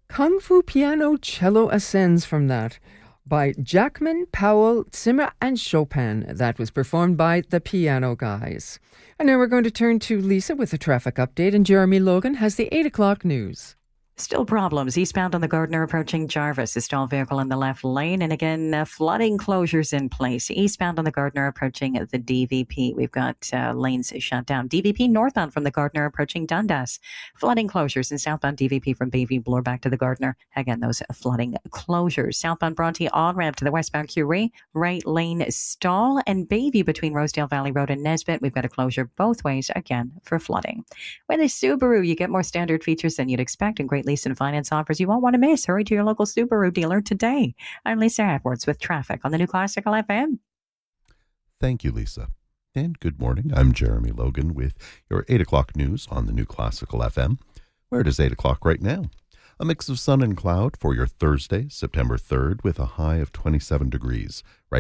Kung Fu Piano Cello Ascends from that by Jackman, Powell, Zimmer, and Chopin. That was performed by the Piano Guys. And now we're going to turn to Lisa with the traffic update, and Jeremy Logan has the 8 o'clock news. Still problems eastbound on the Gardner approaching Jarvis. A stalled vehicle in the left lane. And again, flooding closures in place. Eastbound on the Gardner approaching the DVP. We've got lanes shut down. DVP northbound from the Gardner approaching Dundas. Flooding closures. And southbound DVP from Bayview Bloor back to the Gardner. Again, those flooding closures. Southbound Bronte on-ramp to the westbound Curie. Right lane stall. And Bayview between Rosedale Valley Road and Nesbitt. We've got a closure both ways again for flooding. With a Subaru, you get more standard features than you'd expect and great lease and finance offers you won't want to miss. Hurry to your local Subaru dealer today. I'm Lisa Edwards with traffic on the New Classical FM. Thank you, Lisa. And good morning. I'm Jeremy Logan with your 8 o'clock news on the New Classical FM, where it is 8 o'clock right now. A mix of sun and cloud for your Thursday, September 3rd, with a high of 27 degrees. Right